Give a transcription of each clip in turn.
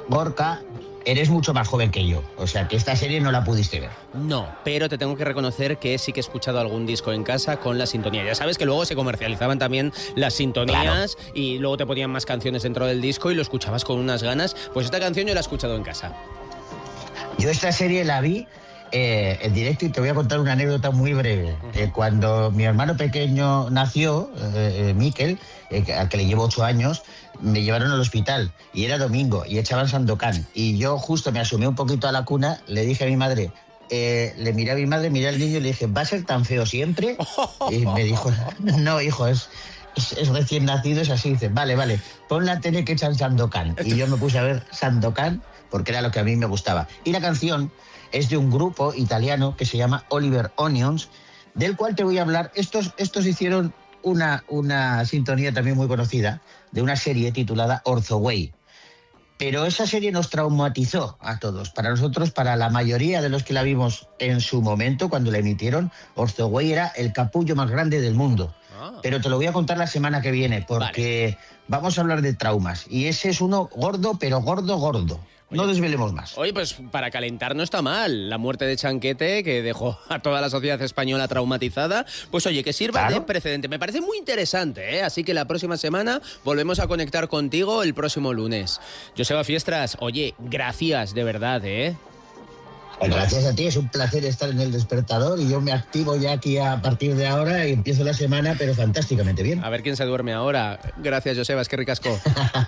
Gorka, eres mucho más joven que yo, o sea que esta serie no la pudiste ver. No, pero te tengo que reconocer que sí que he escuchado algún disco en casa con la sintonía. Ya sabes que luego se comercializaban también las sintonías, claro, y luego te ponían más canciones dentro del disco y lo escuchabas con unas ganas. Pues esta canción yo la he escuchado en casa. Yo esta serie la vi en directo y te voy a contar una anécdota muy breve. Cuando mi hermano pequeño nació, Miquel, al que le llevo 8 años, me llevaron al hospital y era domingo y echaban Sandokan. Y yo justo me asomé un poquito a la cuna, le dije a mi madre, le miré a mi madre, miré al niño y le dije, ¿va a ser tan feo siempre? Y me dijo, no, hijo, es recién nacido, es así. Dice, vale, pon la tele que echan Sandokan. Y yo me puse a ver Sandokan porque era lo que a mí me gustaba. Y la canción es de un grupo italiano que se llama Oliver Onions, del cual te voy a hablar. Estos hicieron una sintonía también muy conocida de una serie titulada Orthoway. Pero esa serie nos traumatizó a todos. Para nosotros, para la mayoría de los que la vimos en su momento, cuando la emitieron, Orthoway era el capullo más grande del mundo. Pero te lo voy a contar la semana que viene, porque vamos a hablar de traumas. Y ese es uno gordo, pero gordo. No desvelemos más. Oye, pues para calentar no está mal. La muerte de Chanquete, que dejó a toda la sociedad española traumatizada, pues oye, que sirva de precedente. Me parece muy interesante, ¿eh? Así que la próxima semana volvemos a conectar contigo el próximo lunes. Joseba Fiestras, oye, gracias de verdad, ¿eh? Gracias a ti, es un placer estar en El Despertador y yo me activo ya aquí a partir de ahora y empiezo la semana, pero fantásticamente bien. A ver quién se duerme ahora. Gracias, Joseba, es que ricasco.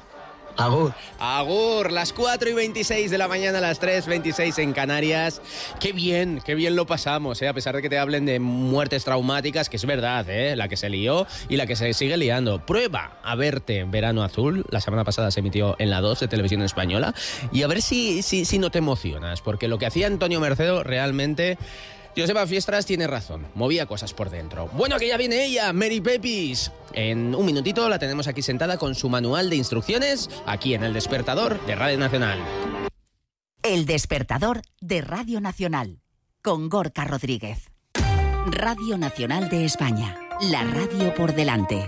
Agur, las 4:26 de la mañana, las 3:26 en Canarias. Qué bien lo pasamos, a pesar de que te hablen de muertes traumáticas, que es verdad, la que se lió y la que se sigue liando. Prueba a verte Verano Azul, la semana pasada se emitió en la 2 de Televisión Española, y a ver si no te emocionas, porque lo que hacía Antonio Mercedo realmente... Joseba Fiestras tiene razón, movía cosas por dentro. Bueno, que ya viene ella, Mary Pepis. En un minutito la tenemos aquí sentada con su manual de instrucciones, aquí en El Despertador de Radio Nacional. El Despertador de Radio Nacional, con Gorka Rodríguez. Radio Nacional de España, la radio por delante.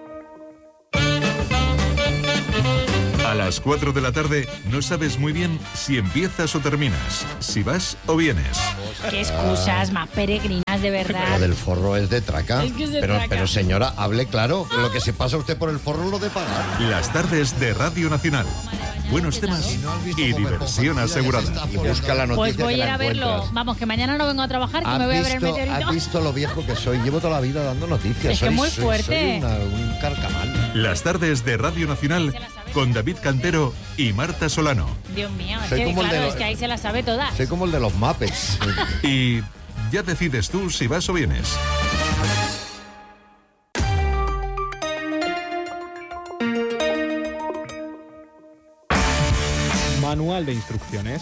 A las 4 de la tarde no sabes muy bien si empiezas o terminas, si vas o vienes. Qué excusas más peregrinas, de verdad. Lo del forro es de traca. Es que es de pero, traca. pero señora, hable claro. Lo que se pasa usted por el forro lo de pagar. Las tardes de Radio Nacional. Buenos temas y diversión asegurada. Y busca la noticia. Pues voy a ir a verlo. encuentras. Vamos, que mañana no vengo a trabajar, que me voy a ver el meteorito. ¿Has visto lo viejo que soy? Llevo toda la vida dando noticias. Es que muy fuerte. Soy un carcamal. Las tardes de Radio Nacional con David Cantero y Marta Solano. Dios mío, es Soy que, como el de claro, los- es que ahí se las sabe todas. Soy como el de los Muppets. Y ya decides tú si vas o vienes. Manual de instrucciones.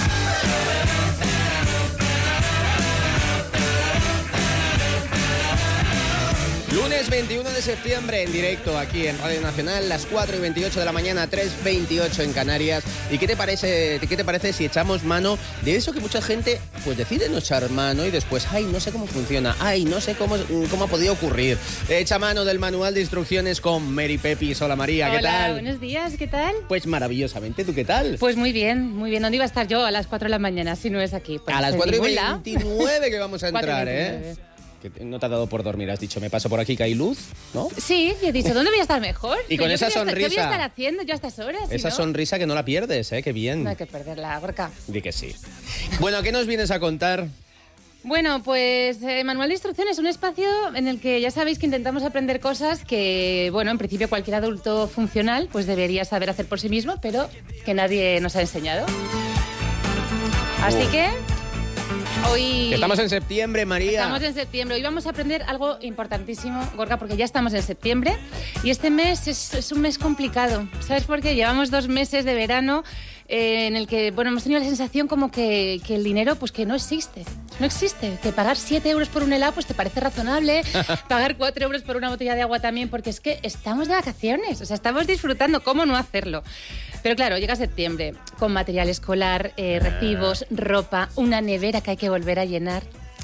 Lunes 21 de septiembre, en directo aquí en Radio Nacional, las 4:28 de la mañana, 3:28 en Canarias. ¿Y qué te parece si echamos mano de eso que mucha gente pues decide no echar mano y después, ay, no sé cómo funciona, ay, no sé cómo ha podido ocurrir? Echa mano del manual de instrucciones con Mary Pepis. Hola María, ¿qué tal? Hola, buenos días, ¿qué tal? Pues maravillosamente, ¿tú qué tal? Pues muy bien, muy bien. ¿Dónde iba a estar yo a las 4 de la mañana si no es aquí? Pues A las en ningún lado. 4:29 que vamos a entrar, 4:29. Que no te ha dado por dormir, has dicho, me paso por aquí que hay luz, ¿no? Sí, y he dicho, ¿dónde voy a estar mejor? Y con Yo esa ¿qué voy a sonrisa. estar haciendo yo a estas horas? si Esa no? sonrisa que no la pierdes, qué bien. No hay que perderla, Gorka. Di que sí. Bueno, ¿qué nos vienes a contar? Bueno, pues Manual de Instrucciones es un espacio en el que ya sabéis que intentamos aprender cosas que, bueno, en principio cualquier adulto funcional pues debería saber hacer por sí mismo, pero que nadie nos ha enseñado. Así que hoy... Que estamos en septiembre, María. Estamos en septiembre. Hoy vamos a aprender algo importantísimo, Gorka, porque ya estamos en septiembre y este mes es un mes complicado. ¿Sabes por qué? Llevamos 2 meses de verano en el que, bueno, hemos tenido la sensación como que el dinero, pues que no existe. No existe. Que pagar 7 euros por un helado, pues te parece razonable. Pagar 4 euros por una botella de agua también, porque es que estamos de vacaciones. O sea, estamos disfrutando. ¿Cómo no hacerlo? Pero claro, llega septiembre con material escolar, recibos, ropa, una nevera que hay que volver a llenar.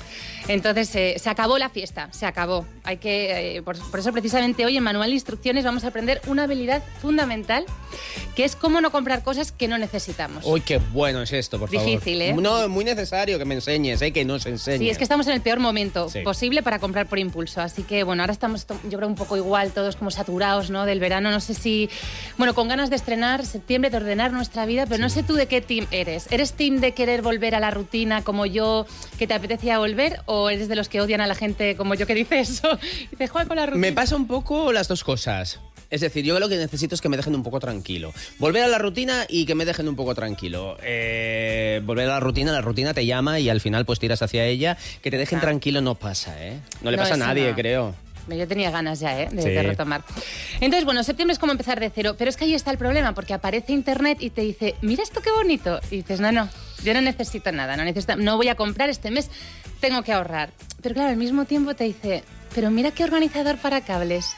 Entonces, se acabó la fiesta, se acabó. Hay que, por eso precisamente hoy en Manual de Instrucciones vamos a aprender una habilidad fundamental, que es cómo no comprar cosas que no necesitamos. Uy, qué bueno es esto, por favor. Difícil, ¿eh? No, muy necesario que me enseñes, que nos enseñes. Sí, es que estamos en el peor momento posible para comprar por impulso. Así que, bueno, ahora estamos, yo creo, un poco igual, todos como saturados, ¿no?, del verano. No sé si, bueno, con ganas de estrenar septiembre, de ordenar nuestra vida, pero no sé tú de qué team eres. ¿Eres team de querer volver a la rutina como yo, que te apetecía volver, o eres de los que odian a la gente como yo que dice eso? Dice, juega con la rutina. Me pasa un poco las dos cosas. Es decir, yo lo que necesito es que me dejen un poco tranquilo. Volver a la rutina y que me dejen un poco tranquilo. Volver a la rutina te llama y al final pues tiras hacia ella. Que te dejen tranquilo no pasa, ¿eh? No le pasa a nadie, creo. Yo tenía ganas ya, de retomar. Entonces, bueno, septiembre es como empezar de cero, pero es que ahí está el problema, porque aparece internet y te dice, mira esto qué bonito. Y dices, no, yo no necesito nada, no voy a comprar este mes, tengo que ahorrar. Pero claro, al mismo tiempo te dice, pero mira qué organizador para cables.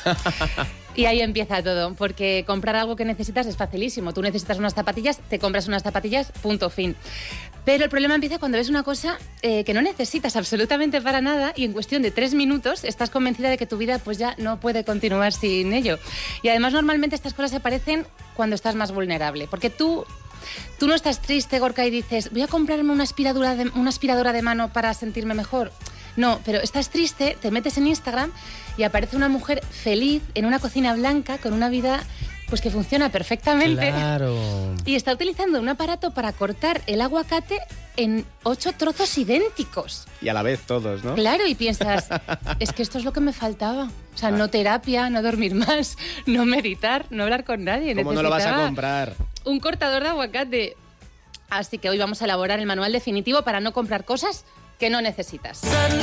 Y ahí empieza todo, porque comprar algo que necesitas es facilísimo. Tú necesitas unas zapatillas, te compras unas zapatillas, punto, fin. Pero el problema empieza cuando ves una cosa que no necesitas absolutamente para nada y en cuestión de 3 minutos estás convencida de que tu vida pues ya no puede continuar sin ello. Y además normalmente estas cosas aparecen cuando estás más vulnerable, porque tú no estás triste, Gorka, y dices, voy a comprarme una aspiradora de mano para sentirme mejor. No, pero estás triste, te metes en Instagram y aparece una mujer feliz en una cocina blanca con una vida pues que funciona perfectamente. Claro. Y está utilizando un aparato para cortar el aguacate en 8 trozos idénticos. Y a la vez todos, ¿no? Claro, y piensas, es que esto es lo que me faltaba. O sea, no terapia, no dormir más, no meditar, no hablar con nadie. ¿Cómo no lo vas a comprar? Un cortador de aguacate. Así que hoy vamos a elaborar el manual definitivo para no comprar cosas que no necesitas.